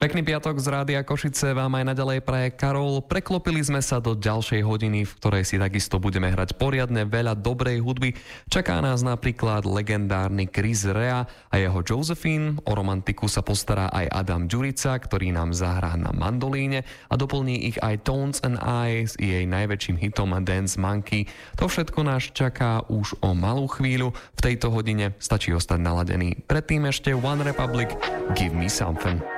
Pekný piatok z Rádia Košice vám aj naďalej praje Karol. Preklopili sme sa do ďalšej hodiny, v ktorej si takisto budeme hrať poriadne veľa dobrej hudby. Čaká nás napríklad legendárny Chris Rea a jeho Josephine. O romantiku sa postará aj Adam Ďurica, ktorý nám zahrá na mandolíne a doplní ich aj Tones and I s jej najväčším hitom Dance Monkey. To všetko nás čaká už o malú chvíľu. V tejto hodine stačí ostať naladený. Predtým ešte One Republic, Give Me Something.